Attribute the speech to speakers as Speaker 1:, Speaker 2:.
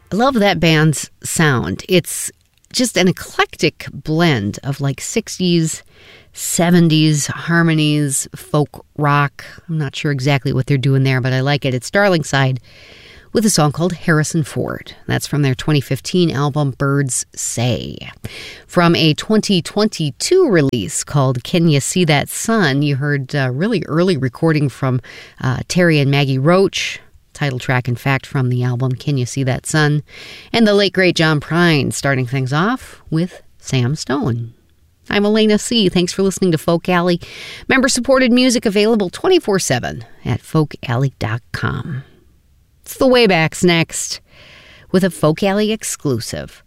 Speaker 1: I love that band's sound. It's just an eclectic blend of like 60s, 70s harmonies, folk rock. I'm not sure exactly what they're doing there, but I like it. It's Darlingside with a song called Harrison Ford. That's from their 2015 album Birds Say. From a 2022 release called Can You See That Sun, you heard a really early recording from Terry and Maggie Roach. Title track, in fact, from the album Can You See That Sun? And the late, great John Prine starting things off with Sam Stone. I'm Elena C. Thanks for listening to Folk Alley. Member-supported music available 24/7 at folkalley.com. It's the Waybacks next with a Folk Alley exclusive.